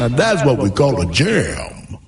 And that's what we call a jam.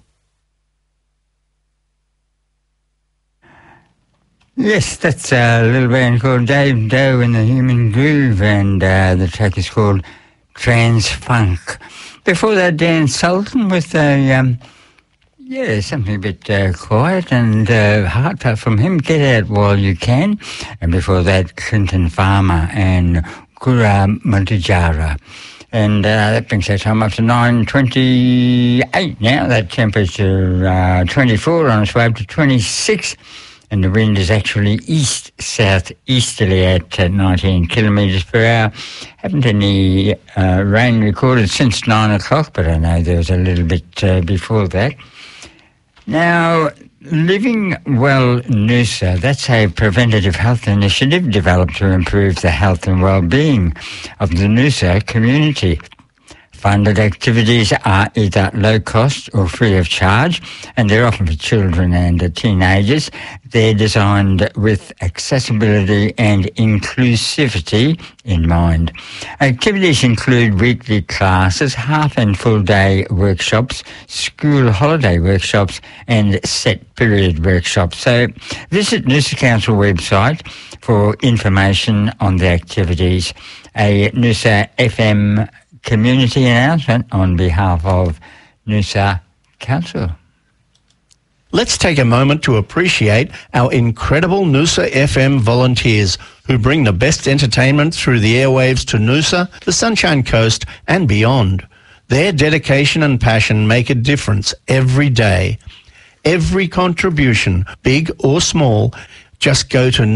Yes, that's a little band called Dave Doe and the Human Groove, and the track is called Trans Funk. Before that, Dan Sultan with something a bit quiet and heartfelt from him, Get Out While You Can. And before that, Clinton Farmer and Kura Mutijara. And that brings our time up to 9:28 now. That temperature 24 on its way up to 26. And the wind is actually east-south-easterly at 19 kilometres per hour. Haven't any rain recorded since 9 o'clock, but I know there was a little bit before that. Now, Living Well Noosa, that's a preventative health initiative developed to improve the health and well-being of the Noosa community. Funded activities are either low cost or free of charge, and they're often for children and teenagers. They're designed with accessibility and inclusivity in mind. Activities include weekly classes, half and full day workshops, school holiday workshops, and set period workshops. So visit Noosa Council website for information on the activities. A Noosa FM community announcement on behalf of Noosa Council. Let's take a moment to appreciate our incredible Noosa FM volunteers who bring the best entertainment through the airwaves to Noosa, the Sunshine Coast and beyond. Their dedication and passion make a difference every day. Every contribution, big or small, just go to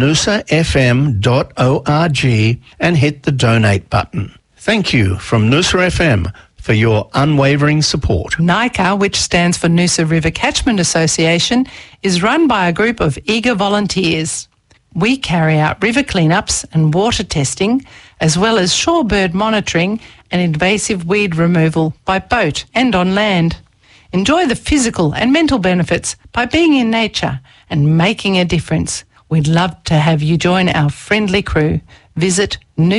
noosafm.org and hit the donate button. Thank you from Noosa FM for your unwavering support. NICA, which stands for Noosa River Catchment Association, is run by a group of eager volunteers. We carry out river cleanups and water testing, as well as shorebird monitoring and invasive weed removal by boat and on land. Enjoy the physical and mental benefits by being in nature and making a difference. We'd love to have you join our friendly crew. Visit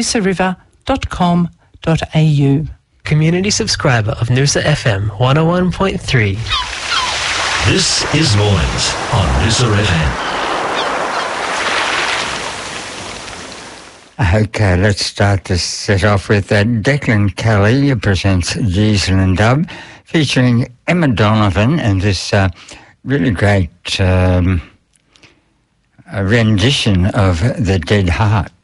noosariver.com.au. Community subscriber of Noosa FM 101.3. This is Mornings on Noosa FM. Okay, let's start this set off with Declan Kelly presents Diesel and Dub, featuring Emma Donovan and this really great rendition of The Dead Heart.